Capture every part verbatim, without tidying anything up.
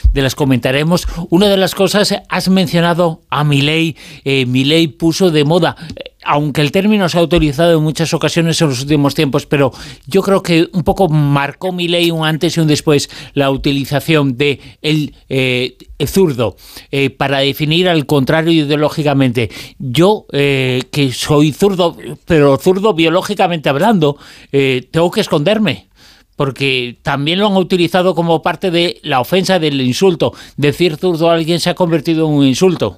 de las comentaremos. Una de las cosas, has mencionado a Milei. Eh, Milei puso de moda, aunque el término se ha utilizado en muchas ocasiones en los últimos tiempos, pero yo creo que un poco marcó Milei un antes y un después la utilización de el, eh, el zurdo eh, para definir al contrario ideológicamente. Yo, eh, que soy zurdo, pero zurdo biológicamente hablando, eh, tengo que esconderme, porque también lo han utilizado como parte de la ofensa, del insulto. Decir zurdo a alguien se ha convertido en un insulto.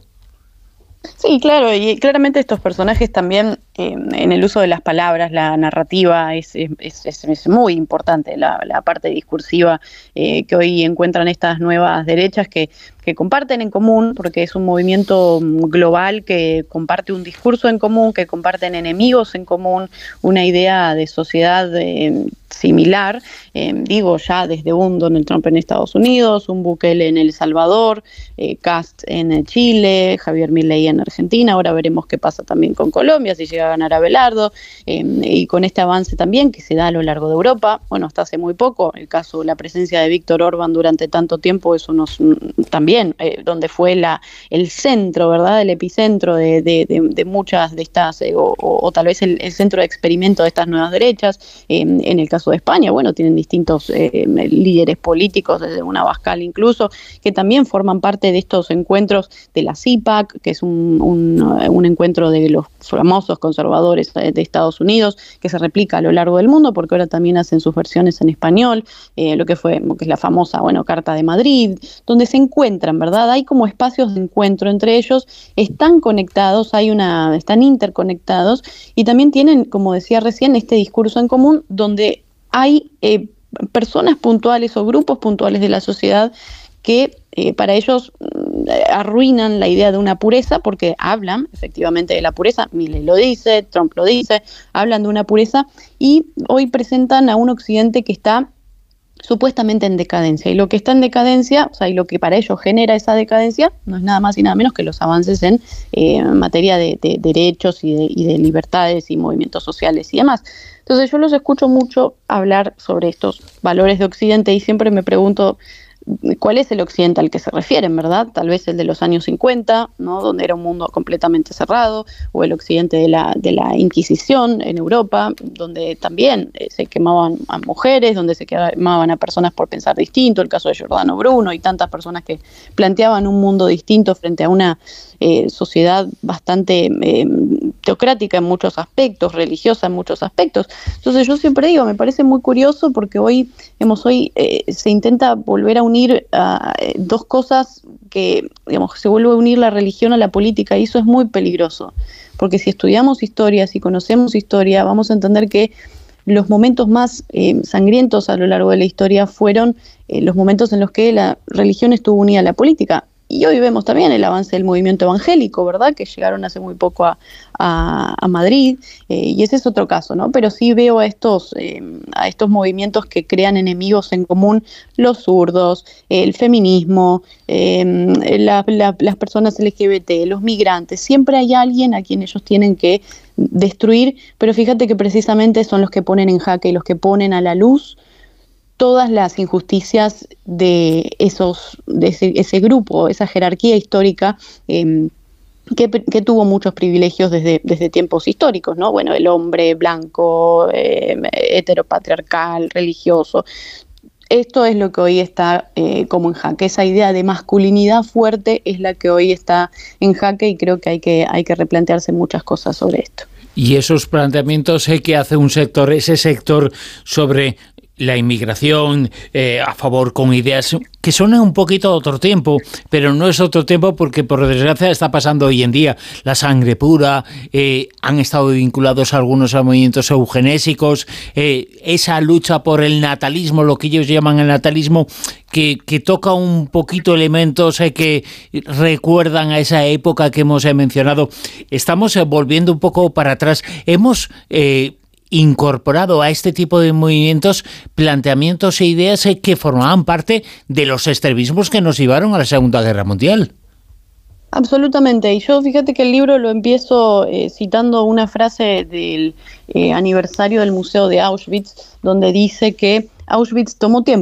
Sí, claro, y claramente estos personajes también, eh, en el uso de las palabras, la narrativa, es, es, es, es muy importante, la, la parte discursiva eh, que hoy encuentran estas nuevas derechas que, que comparten en común, porque es un movimiento global que comparte un discurso en común, que comparten enemigos en común, una idea de sociedad eh, similar, eh, digo ya desde un Donald Trump en Estados Unidos, un Bukele en El Salvador, eh, Kast en Chile, Javier Milei en Argentina, ahora veremos qué pasa también con Colombia, si llega a ganar Abelardo, eh, y con este avance también que se da a lo largo de Europa, bueno, hasta hace muy poco, el caso, la presencia de Víctor Orbán durante tanto tiempo, eso nos también, eh, donde fue la el centro, ¿verdad?, el epicentro de, de, de, de muchas de estas, eh, o, o, o tal vez el, el centro de experimento de estas nuevas derechas, eh, en el caso de España, bueno, tienen distintos eh, líderes políticos, desde una Abascal incluso, que también forman parte de estos encuentros de la C I P A C, que es un, un, un encuentro de los famosos conservadores de Estados Unidos, que se replica a lo largo del mundo, porque ahora también hacen sus versiones en español, eh, lo que fue, que es la famosa, bueno, Carta de Madrid, donde se encuentran, ¿verdad? Hay como espacios de encuentro entre ellos, están conectados, hay una, están interconectados, y también tienen, como decía recién, este discurso en común, donde hay eh, personas puntuales o grupos puntuales de la sociedad que eh, para ellos eh, arruinan la idea de una pureza, porque hablan efectivamente de la pureza, Milei lo dice, Trump lo dice, hablan de una pureza, y hoy presentan a un occidente que está supuestamente en decadencia, y lo que está en decadencia, o sea, y lo que para ellos genera esa decadencia, no es nada más y nada menos que los avances en eh, materia de, de derechos y de, y de libertades y movimientos sociales y demás. Entonces yo los escucho mucho hablar sobre estos valores de Occidente y siempre me pregunto cuál es el Occidente al que se refieren, ¿verdad? Tal vez el de los años cincuenta, ¿no?, donde era un mundo completamente cerrado, o el Occidente de la, de la Inquisición en Europa, donde también eh, se quemaban a mujeres, donde se quemaban a personas por pensar distinto, el caso de Giordano Bruno y tantas personas que planteaban un mundo distinto frente a una eh, sociedad bastante eh, teocrática en muchos aspectos, religiosa en muchos aspectos. Entonces yo siempre digo, me parece muy curioso porque hoy, hemos hoy eh, se intenta volver a unir uh, dos cosas que, digamos, se vuelve a unir la religión a la política, y eso es muy peligroso, porque si estudiamos historia, si conocemos historia, vamos a entender que los momentos más eh, sangrientos a lo largo de la historia fueron eh, los momentos en los que la religión estuvo unida a la política. Y hoy vemos también el avance del movimiento evangélico, ¿verdad?, que llegaron hace muy poco a, a, a Madrid, eh, y ese es otro caso, ¿no? Pero sí veo a estos, eh, a estos movimientos que crean enemigos en común, los zurdos, el feminismo, eh, la, la, las personas L G B T, los migrantes, siempre hay alguien a quien ellos tienen que destruir, pero fíjate que precisamente son los que ponen en jaque y los que ponen a la luz todas las injusticias de esos de ese, ese grupo, esa jerarquía histórica eh, que, que tuvo muchos privilegios desde, desde tiempos históricos, ¿no? Bueno, el hombre blanco, eh, heteropatriarcal, religioso. Esto es lo que hoy está eh, como en jaque. Esa idea de masculinidad fuerte es la que hoy está en jaque, y creo que hay que, hay que replantearse muchas cosas sobre esto. Y esos planteamientos eh, que hace un sector, ese sector sobre la inmigración, eh, a favor, con ideas que suenan un poquito a otro tiempo, pero no es otro tiempo porque por desgracia está pasando hoy en día. La sangre pura, eh, han estado vinculados algunos a movimientos eugenésicos, eh, esa lucha por el natalismo, lo que ellos llaman el natalismo, que, que toca un poquito elementos eh, que recuerdan a esa época que hemos eh, mencionado. Estamos eh, volviendo un poco para atrás. Hemos Eh, incorporado a este tipo de movimientos planteamientos e ideas que formaban parte de los extremismos que nos llevaron a la Segunda Guerra Mundial. Absolutamente, y yo fíjate que el libro lo empiezo eh, citando una frase del eh, aniversario del Museo de Auschwitz, donde dice que Auschwitz tomó tiempo,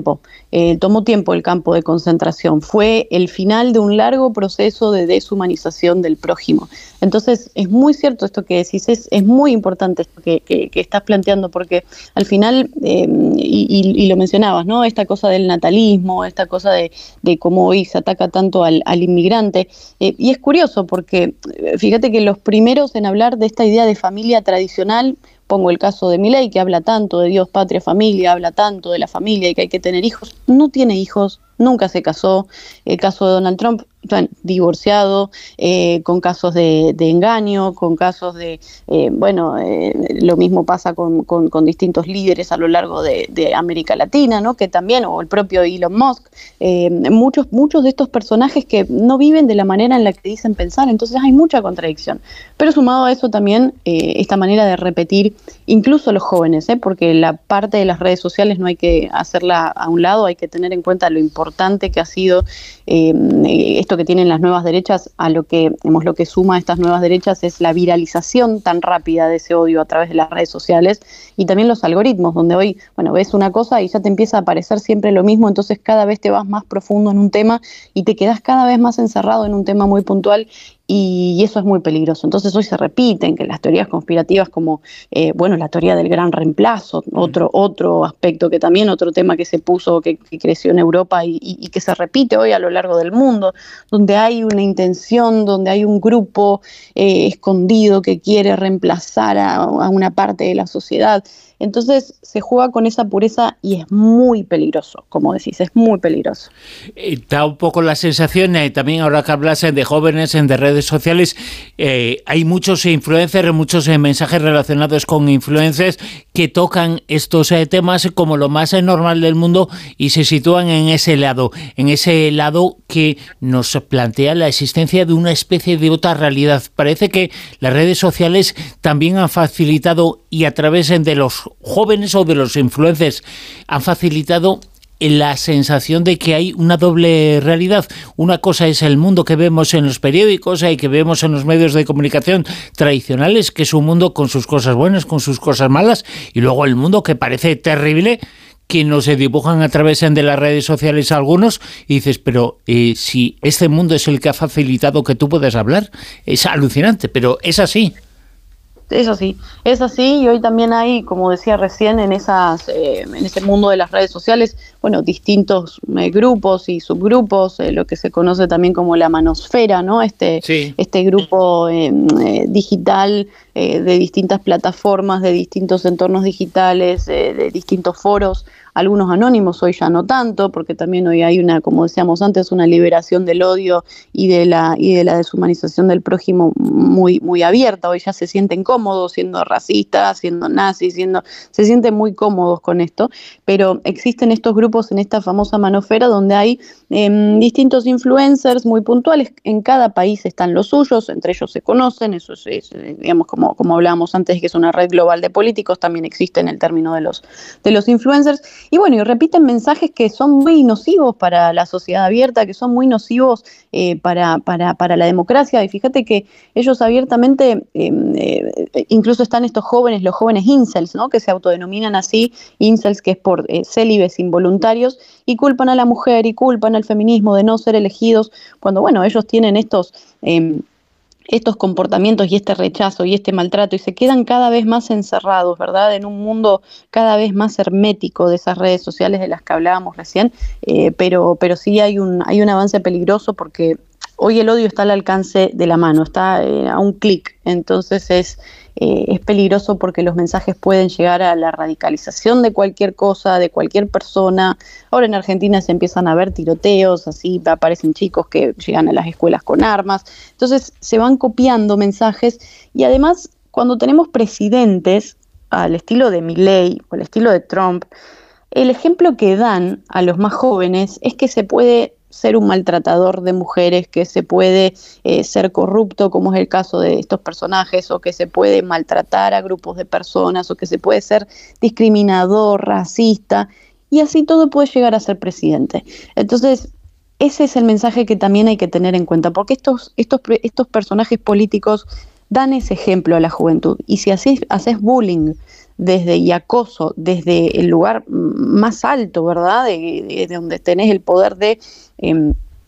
eh, tomó tiempo el campo de concentración, fue el final de un largo proceso de deshumanización del prójimo. Entonces es muy cierto esto que decís, es, es muy importante esto que, que, que estás planteando, porque al final, eh, y, y, y lo mencionabas, ¿no? Esta cosa del natalismo, esta cosa de, de cómo hoy se ataca tanto al, al inmigrante, eh, y es curioso porque fíjate que los primeros en hablar de esta idea de familia tradicional, pongo el caso de Milei, que habla tanto de Dios, patria, familia, habla tanto de la familia y que hay que tener hijos, no tiene hijos, nunca se casó. El caso de Donald Trump, bueno, divorciado, eh, con casos de, de engaño, con casos de, eh, bueno, eh, lo mismo pasa con, con, con distintos líderes a lo largo de, de América Latina, ¿no? Que también, o el propio Elon Musk, eh, muchos, muchos de estos personajes que no viven de la manera en la que dicen pensar, entonces hay mucha contradicción. Pero sumado a eso también, eh, esta manera de repetir, incluso los jóvenes, ¿eh? Porque la parte de las redes sociales no hay que hacerla a un lado, hay que tener en cuenta lo importante que ha sido eh, esto que tienen las nuevas derechas, a lo que, digamos, lo que suma a estas nuevas derechas es la viralización tan rápida de ese odio a través de las redes sociales y también los algoritmos, donde hoy, bueno, ves una cosa y ya te empieza a aparecer siempre lo mismo, entonces cada vez te vas más profundo en un tema y te quedas cada vez más encerrado en un tema muy puntual. Y eso es muy peligroso. Entonces hoy se repiten que las teorías conspirativas como, eh, bueno, la teoría del gran reemplazo, otro, otro aspecto que también, otro tema que se puso, que, que creció en Europa y, y, y que se repite hoy a lo largo del mundo, donde hay una intención, donde hay un grupo eh, escondido que quiere reemplazar a, a una parte de la sociedad. Entonces se juega con esa pureza y es muy peligroso, como decís, es muy peligroso. Eh, da un poco la sensación, eh, también ahora que hablas de jóvenes, de redes sociales, eh, hay muchos influencers, muchos eh, mensajes relacionados con influencers que tocan estos eh, temas como lo más eh, normal del mundo y se sitúan en ese lado, en ese lado que nos plantea la existencia de una especie de otra realidad. Parece que las redes sociales también han facilitado, y a través de los jóvenes o de los influencers han facilitado la sensación de que hay una doble realidad. Una cosa es el mundo que vemos en los periódicos y que vemos en los medios de comunicación tradicionales, que es un mundo con sus cosas buenas, con sus cosas malas, y luego el mundo que parece terrible, que nos dibujan a través de las redes sociales algunos, y dices, pero eh, si este mundo es el que ha facilitado que tú puedas hablar, es alucinante, pero es así. Es así, es así, y hoy también hay, como decía recién, en esas, eh, en ese mundo de las redes sociales, bueno, distintos eh, grupos y subgrupos, eh, lo que se conoce también como la manosfera, ¿no? Este, sí. este grupo eh, eh, digital eh, de distintas plataformas, de distintos entornos digitales, eh, de distintos foros, algunos anónimos, hoy ya no tanto, porque también hoy hay una, como decíamos antes, una liberación del odio y de la y de la deshumanización del prójimo muy muy abierta. Hoy ya se sienten cómodos siendo racistas, siendo nazis, siendo se sienten muy cómodos con esto, pero existen estos grupos en esta famosa manofera donde hay eh, distintos influencers muy puntuales. En cada país están los suyos, entre ellos se conocen, eso es, es digamos, como, como hablábamos antes, que es una red global de políticos, también existe en el término de los, de los influencers. Y bueno, y repiten mensajes que son muy nocivos para la sociedad abierta, que son muy nocivos eh, para, para, para la democracia. Y fíjate que ellos abiertamente, eh, eh, incluso están estos jóvenes, los jóvenes incels, ¿no? Que se autodenominan así, incels, que es por eh, célibes involuntarios, y culpan a la mujer y culpan al feminismo de no ser elegidos, cuando, bueno, ellos tienen estos... Eh, estos comportamientos y este rechazo y este maltrato y se quedan cada vez más encerrados, ¿verdad? En un mundo cada vez más hermético de esas redes sociales de las que hablábamos recién, eh, pero, pero sí hay un, hay un avance peligroso porque hoy el odio está al alcance de la mano, está eh, a un clic, entonces es, eh, es peligroso porque los mensajes pueden llegar a la radicalización de cualquier cosa, de cualquier persona. Ahora en Argentina se empiezan a ver tiroteos, así aparecen chicos que llegan a las escuelas con armas, entonces se van copiando mensajes y además cuando tenemos presidentes al estilo de Milei o al estilo de Trump, el ejemplo que dan a los más jóvenes es que se puede ser un maltratador de mujeres, que se puede eh, ser corrupto, como es el caso de estos personajes, o que se puede maltratar a grupos de personas, o que se puede ser discriminador, racista, y así todo puede llegar a ser presidente. Entonces, ese es el mensaje que también hay que tener en cuenta, porque estos, estos, estos personajes políticos dan ese ejemplo a la juventud. Y si haces, haces bullying desde y acoso desde el lugar más alto, ¿verdad? De, de, de donde tenés el poder de... Eh,